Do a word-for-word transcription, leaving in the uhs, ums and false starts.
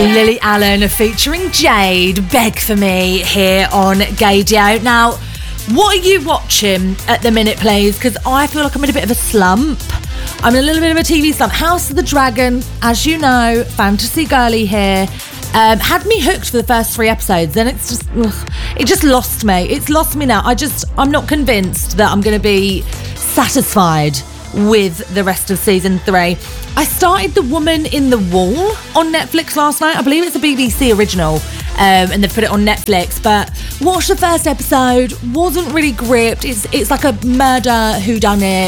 Lily Allen featuring Jade, Beg For Me, here on Gaydio. Now, what are you watching at the minute, please? Because I feel like I'm in a bit of a slump. I'm in a little bit of a T V slump. House of the Dragon, as you know, fantasy girly here. Um, had me hooked for the first three episodes, then it's just, ugh, it just lost me. It's lost me now. I just, I'm not convinced that I'm going to be satisfied with the rest of season three. I started The Woman in the Wall on Netflix last night. I believe it's a B B C original, um, and they've put it on Netflix. But watched the first episode, wasn't really gripped. It's it's like a murder whodunit